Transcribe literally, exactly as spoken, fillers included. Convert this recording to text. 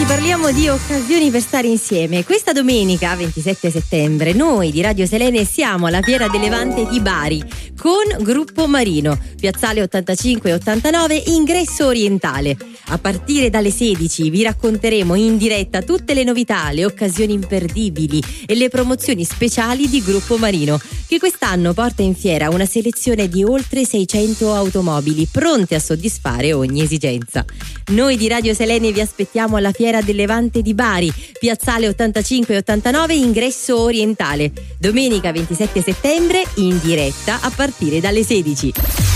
parliamo di occasioni per stare insieme. Questa domenica ventisette settembre noi di Radio Selene siamo alla Fiera del Levante di Bari con Gruppo Marino, piazzale ottantacinque e ottantanove, ingresso orientale. A partire dalle sedici vi racconteremo in diretta tutte le novità, le occasioni imperdibili e le promozioni speciali di Gruppo Marino, che quest'anno porta in fiera una selezione di oltre seicento automobili pronte a soddisfare ogni esigenza. Noi di Radio Selene vi aspettiamo alla Fiera del Levante di Bari, piazzale ottantacinque e ottantanove, ingresso orientale, domenica ventisette settembre in diretta a partire dalle sedici.